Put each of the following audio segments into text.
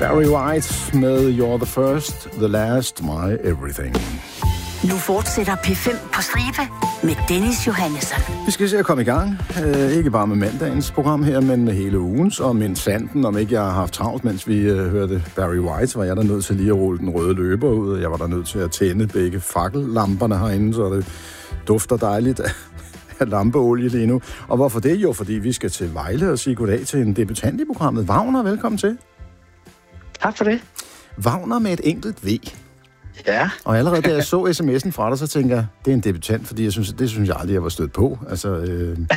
Barry White med You're the First, The Last, My Everything. Nu fortsætter P5 på stribe med Dennis Johannesson. Vi skal se at komme i gang. Ikke bare med mandagens program her, men med hele ugens. Og mens sanden, om ikke jeg har haft travlt, mens vi hørte Barry White, var jeg der nødt til lige at rulle den røde løber ud. Jeg var der nødt til at tænde begge fakkellamperne herinde, så det dufter dejligt af lampeolie lige nu. Og hvorfor det? Jo, fordi vi skal til Vejle og sige goddag til en debutant i programmet. Wagner, velkommen til. Tak for det. Wagner med et enkelt V. Ja. Og allerede da jeg så sms'en fra dig, så tænker jeg, det er en debutant, fordi det synes jeg aldrig, jeg var stødt på. Altså,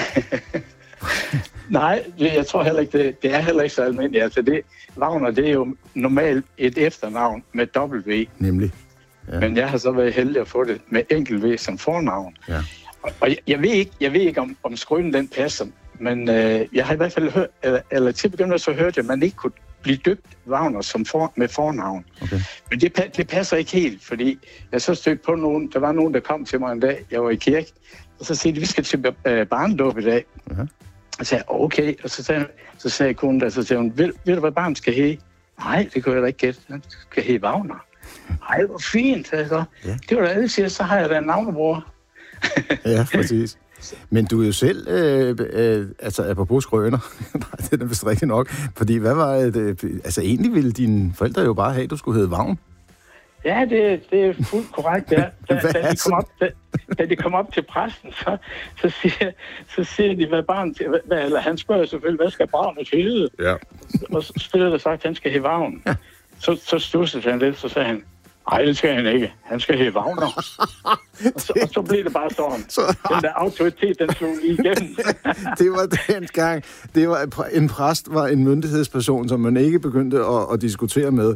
Nej, jeg tror heller ikke, det er heller ikke så almindeligt. Altså Wagner, det er jo normalt et efternavn med W. Nemlig. Ja. Men jeg har så været heldig at få det med enkelt V som fornavn. Ja. Og jeg ved ikke om skrønen den passer, men jeg har i hvert fald hørt, eller til begyndelsen så hørte jeg, at man ikke kunne blive døbt Wagner med fornavn. Okay. Men det passer ikke helt, fordi jeg så stødte på nogen, der var nogen, der kom til mig en dag, jeg var i kirke, og så sagde de, vi skal til barnedåb i dag. Uh-huh. Og så sagde jeg, okay, og så sagde konen der, så sagde hun, ved du, hvad barnet skal hedde? Nej, det kunne jeg da ikke gætte. Det skal hedde Wagner. Ej, hvor fint, sagde jeg så. Ja. Det var da alle siger, så har jeg da en navnebror. Ja, præcis. Men du er jo selv, altså apropos skrøner, nej, det er vist rigtigt nok, fordi hvad var det, altså egentlig ville dine forældre jo bare have, at du skulle hedde Vagn. Ja, det er fuldt korrekt, ja. Da de kom op til præsten, så siger de, hvad barnet, eller han spørger selvfølgelig, hvad skal barnet hedde? Ja. Og så spiller der sagt, at han skal hedde Vagn. Ja. Så stussede han lidt, så sagde han, nej, det skal han ikke. Han skal hedde Wagner. og så blev det bare sådan. Den der autoritet, den slog lige igennem. Det var dengang. En præst var en myndighedsperson, som man ikke begyndte at diskutere med.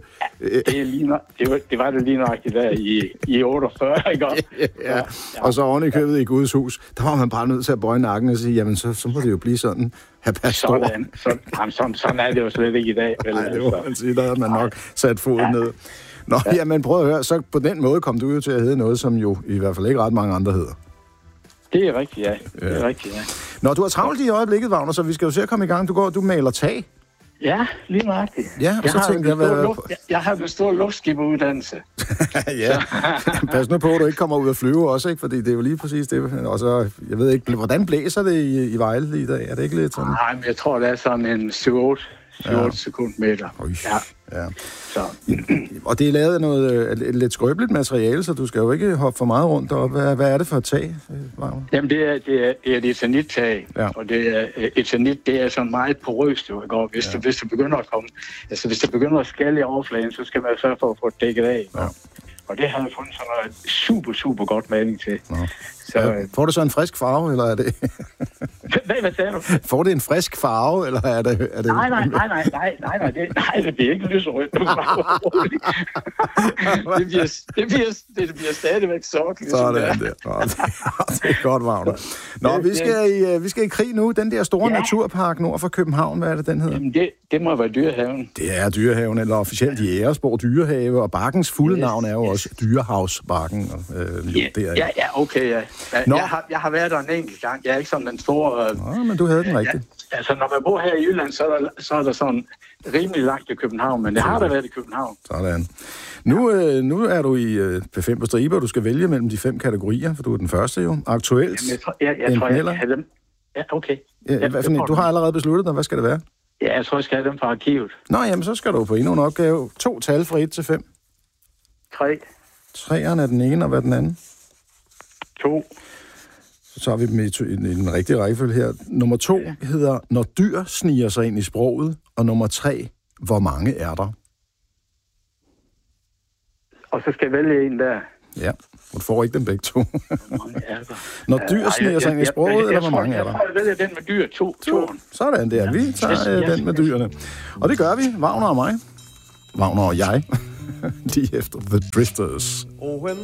Det var det lige nøjagtigt der i 48, ikke? Ja. Og så oven i købet i Guds hus, der var man bare nødt til at bøje nakken og sige, jamen så må det jo blive sådan. Herr pastor. Sådan er det jo slet ikke i dag. Nej, det må man sige, der havde man nok sat foden ned. Nå, jamen prøv at høre, så på den måde kom du jo til at hedde noget, som jo i hvert fald ikke ret mange andre hedder. Det er rigtigt, ja. Det er rigtigt, ja. Nå, du har travlt i øjeblikket, Wagner, så vi skal jo se at komme i gang. Du maler tag. Ja, lige nøjagtigt. Ja, og så tænkte jeg har den store luftskiberuddannelse. Ja, pas nu på, at du ikke kommer ud og flyve også, ikke? Fordi det er jo lige præcis det. Og så, jeg ved ikke, hvordan blæser det i Vejle i dag? Er det ikke lidt sådan? Nej, men jeg tror, det er sådan en 7-8 sekundmeter. Ja. Så. Og det er lavet af noget lidt skrøbeligt materiale, så du skal jo ikke hoppe for meget rundt deroppe. Hvad er det for et tag, Wagner? Jamen, det er et eternit-tag, og eternit, det er sådan meget porøst, jo, hvis du begynder at komme, altså hvis du begynder at skalle i overfladen, så skal man sørge for at få det dækket af. Ja. Og det har jeg fundet sådan noget super, super godt maling til. Så, får du så en frisk farve, eller er det... Hvad sagde du? Får det en frisk farve, eller er det... Nej, det bliver ikke lyserødt. Det bliver stadigvæk sort. Sådan der. Det er godt, Wagner. Nå, vi skal i krig nu. Den der store naturpark nord for København, hvad er det, den hedder? Jamen, det må være Dyrehaven. Det er Dyrehaven, eller officielt Jægersborg Dyrehave, og bakkens fulde navn er jo også Dyrehavsbakken. Okay, ja. Jeg har været der en enkelt gang. Jeg er ikke sådan den store... Nå, men du havde den rigtigt. Altså, når man bor her i Jylland, så er der sådan rimelig langt i København, men det har der været i København. Sådan. Nu er du i P5 på stribe, og du skal vælge mellem de 5 kategorier, for du er den første jo. Aktuelt. Jamen, jeg tror, jeg have dem. Ja, okay. Du har allerede besluttet dig. Hvad skal det være? Ja, jeg tror, jeg skal have dem fra arkivet. Nå, jamen, så skal du på endnu en opgave. 2 tal fra 1 til 5. 3. 3'eren er den ene, og hvad er den anden? 2. Så tager vi dem i den rigtige rækkefølge her. Nummer 2 hedder, når dyr sniger sig ind i sproget, og nummer 3, hvor mange er der? Og så skal jeg vælge en der. Ja, du får ikke dem begge to. Når dyr sniger sig ind i sproget, eller hvor mange er der? Jeg vælger den med dyr, 2. Sådan der, vi tager den med dyrene. Og det gør vi, Wagner og mig. Wagner og jeg. Lige efter The Drifters.